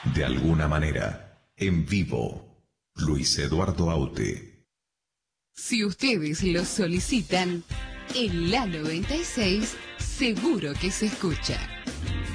De alguna manera, en vivo, Luis Eduardo Aute. Si ustedes lo solicitan, en la 96 seguro que se escucha.